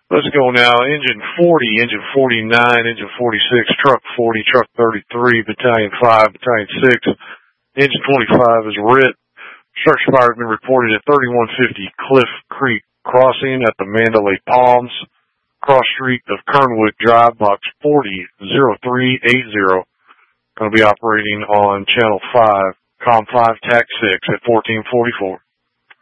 Let's go now. Engine 40, Engine 49, Engine 46, Truck 40, Truck 33, Battalion 5, Battalion 6. Engine 25 is RIT. Structure fire has been reported at 3150 Cliff Creek Crossing at the Mandalay Palms, cross street of Kernwood Drive, box 400380. Going to be operating on channel 5, COM 5, TAC 6 at 1444.